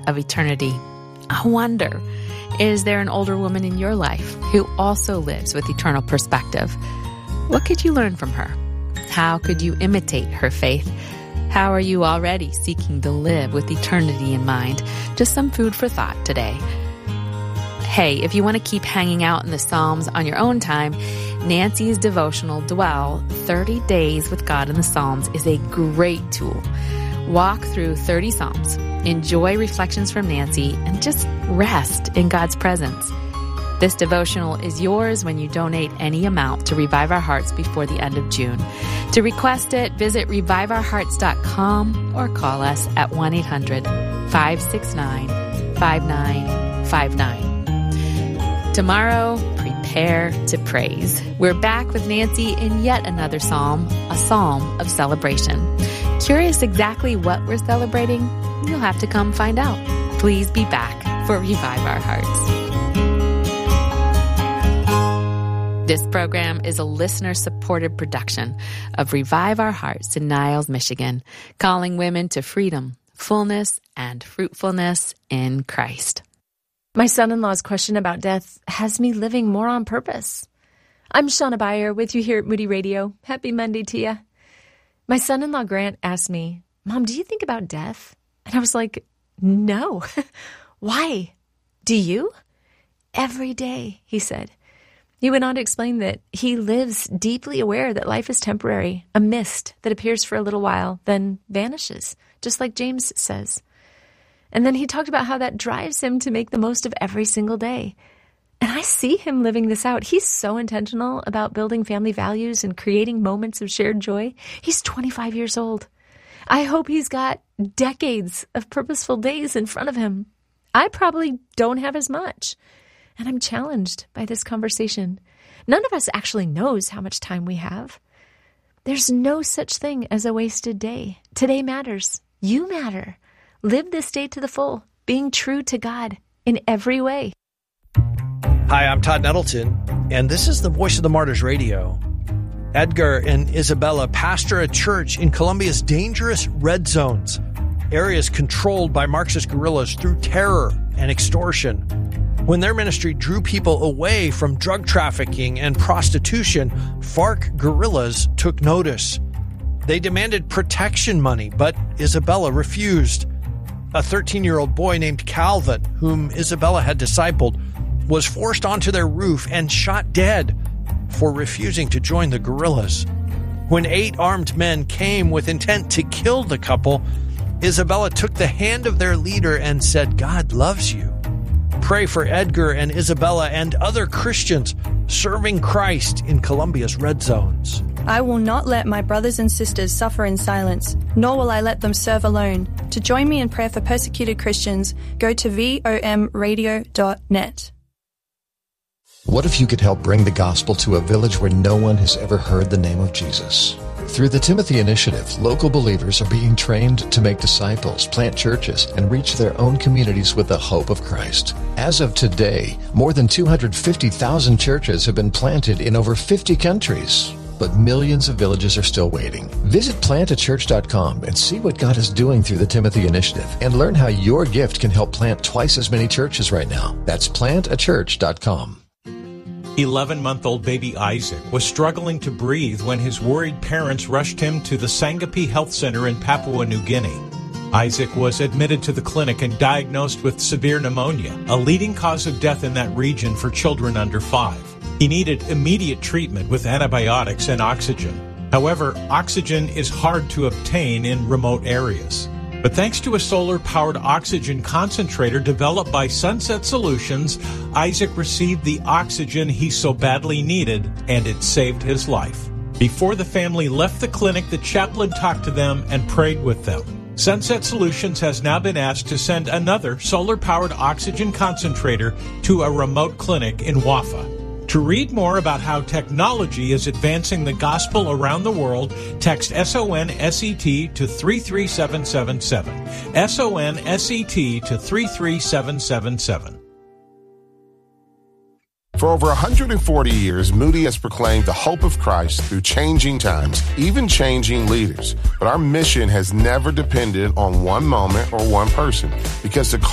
of eternity. I wonder, is there an older woman in your life who also lives with eternal perspective? What could you learn from her? How could you imitate her faith? How are you already seeking to live with eternity in mind? Just some food for thought today. Hey, if you want to keep hanging out in the Psalms on your own time, Nancy's devotional Dwell 30 Days with God in the Psalms is a great tool. Walk through 30 Psalms, enjoy reflections from Nancy, and just rest in God's presence. This devotional is yours when you donate any amount to Revive Our Hearts before the end of June. To request it, visit reviveourhearts.com or call us at 1-800-569-5959. Tomorrow, prepare to praise. We're back with Nancy in yet another psalm, a psalm of celebration. Curious exactly what we're celebrating? You'll have to come find out. Please be back for Revive Our Hearts. This program is a listener-supported production of Revive Our Hearts in Niles, Michigan, calling women to freedom, fullness, and fruitfulness in Christ. My son-in-law's question about death has me living more on purpose. I'm Shauna Beyer with you here at Moody Radio. Happy Monday to you. My son-in-law Grant asked me, Mom, do you think about death? And I was like, no. Why? Do you? Every day, he said. He went on to explain that he lives deeply aware that life is temporary, a mist that appears for a little while, then vanishes, just like James says. And then he talked about how that drives him to make the most of every single day. And I see him living this out. He's so intentional about building family values and creating moments of shared joy. He's 25 years old. I hope he's got decades of purposeful days in front of him. I probably don't have as much. And I'm challenged by this conversation. None of us actually knows how much time we have. There's no such thing as a wasted day. Today matters. You matter. Live this day to the full, being true to God in every way. Hi, I'm Todd Nettleton, and this is the Voice of the Martyrs Radio. Edgar and Isabella pastor a church in Colombia's dangerous red zones, areas controlled by Marxist guerrillas through terror and extortion. When their ministry drew people away from drug trafficking and prostitution, FARC guerrillas took notice. They demanded protection money, but Isabella refused. A 13-year-old boy named Calvin, whom Isabella had discipled, was forced onto their roof and shot dead for refusing to join the guerrillas. When 8 armed men came with intent to kill the couple, Isabella took the hand of their leader and said, God loves you. Pray for Edgar and Isabella and other Christians serving Christ in Colombia's red zones. I will not let my brothers and sisters suffer in silence, nor will I let them serve alone. To join me in prayer for persecuted Christians, go to vomradio.net. What if you could help bring the gospel to a village where no one has ever heard the name of Jesus? Through the Timothy Initiative, local believers are being trained to make disciples, plant churches, and reach their own communities with the hope of Christ. As of today, more than 250,000 churches have been planted in over 50 countries. But millions of villages are still waiting. Visit plantachurch.com and see what God is doing through the Timothy Initiative and learn how your gift can help plant twice as many churches right now. That's plantachurch.com. 11-month-old baby Isaac was struggling to breathe when his worried parents rushed him to the Sangapi Health Center in Papua New Guinea. Isaac was admitted to the clinic and diagnosed with severe pneumonia, a leading cause of death in that region for children under 5. He needed immediate treatment with antibiotics and oxygen. However, oxygen is hard to obtain in remote areas. But thanks to a solar-powered oxygen concentrator developed by Sunset Solutions, Isaac received the oxygen he so badly needed, and it saved his life. Before the family left the clinic, the chaplain talked to them and prayed with them. Sunset Solutions has now been asked to send another solar-powered oxygen concentrator to a remote clinic in Wafa. To read more about how technology is advancing the gospel around the world, text SONSET to 33777. SONSET to 33777. For over 140 years, Moody has proclaimed the hope of Christ through changing times, even changing leaders. But our mission has never depended on one moment or one person, because the